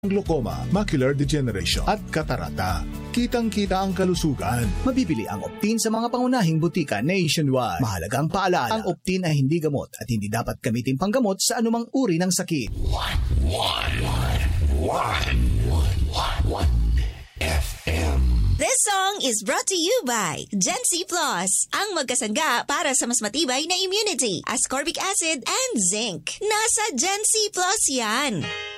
glaucoma, macular degeneration at katarata. Kitang-kita ang kalusugan. Mabibili ang Optin sa mga pangunahing butika nationwide. Mahalagang paalala, ang Optin ay hindi gamot at hindi dapat gamitin panggamot sa anumang uri ng sakit. 101 FM. This song is brought to you by Gen C Plus, ang magkasangga para sa mas matibay na immunity, ascorbic acid and zinc. Nasa Gen C Plus yan.